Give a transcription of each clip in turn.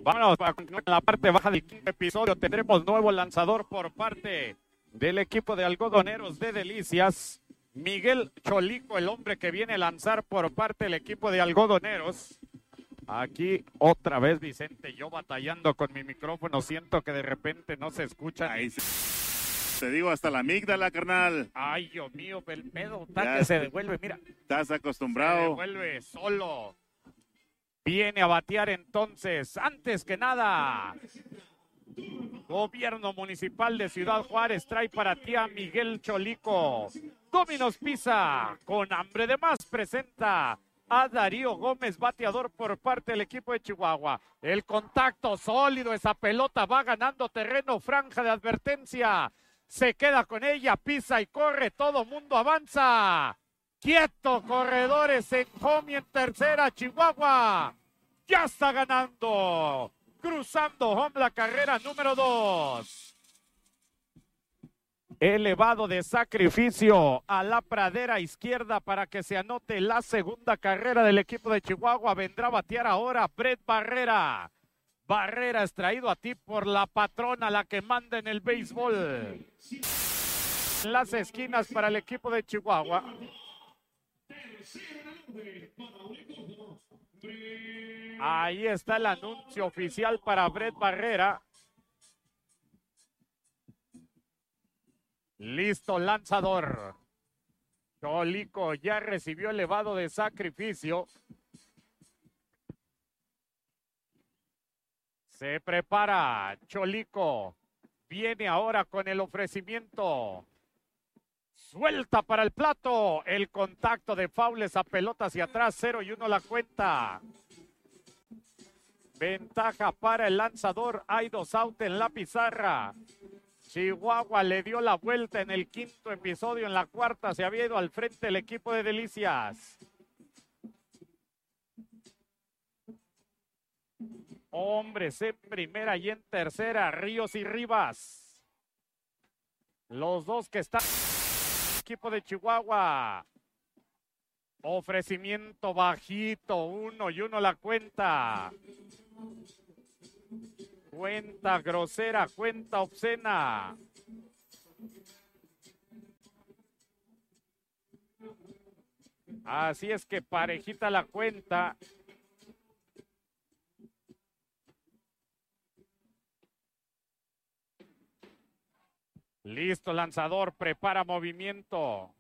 Vámonos para continuar en la parte baja del quinto episodio. Tendremos nuevo lanzador por parte del equipo de algodoneros de Delicias. Miguel Cholico, el hombre que viene a lanzar por parte del equipo de algodoneros. Aquí otra vez Vicente, yo batallando con mi micrófono, siento que de repente no se escucha. Ahí te digo, hasta la amígdala, carnal. Ay, Dios mío, el pedo, que se devuelve, mira. Estás acostumbrado. Se devuelve solo. Viene a batear entonces, antes que nada. Gobierno Municipal de Ciudad Juárez trae para ti a Miguel Cholico. Domino's Pizza, con hambre de más, presenta a Darío Gómez, bateador por parte del equipo de Chihuahua. El contacto sólido, esa pelota va ganando terreno, franja de advertencia. Se queda con ella, pisa y corre, todo mundo avanza. Quieto, corredores en home y en tercera, Chihuahua. Ya está ganando. Cruzando home la carrera número 2. Elevado de sacrificio a la pradera izquierda para que se anote la segunda carrera del equipo de Chihuahua. Vendrá a batear ahora Brett Barrera. Barrera es traído a ti por la patrona, la que manda en el béisbol. Las esquinas para el equipo de Chihuahua. Ahí está el anuncio oficial para Brett Barrera. Listo, lanzador. Cholico ya recibió elevado de sacrificio. Se prepara Cholico. Viene ahora con el ofrecimiento. Suelta para el plato. El contacto de faules a pelota hacia atrás. 0-1 la cuenta. Ventaja para el lanzador. Hay 2 out en la pizarra. Chihuahua le dio la vuelta en el quinto episodio. En la cuarta se había ido al frente el equipo de Delicias. Hombres en primera y en tercera. Ríos y Rivas. Los dos que están en el equipo de Chihuahua. Ofrecimiento bajito. 1-1 la cuenta. Cuenta grosera, cuenta obscena. Así es que parejita la cuenta. Listo, lanzador, prepara movimiento.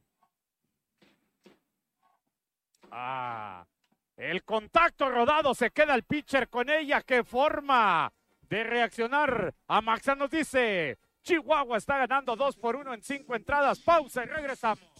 El contacto rodado, se queda el pitcher con ella. ¡Qué forma de reaccionar! Amaxa nos dice, Chihuahua está ganando 2-1 en 5 entradas. Pausa y regresamos.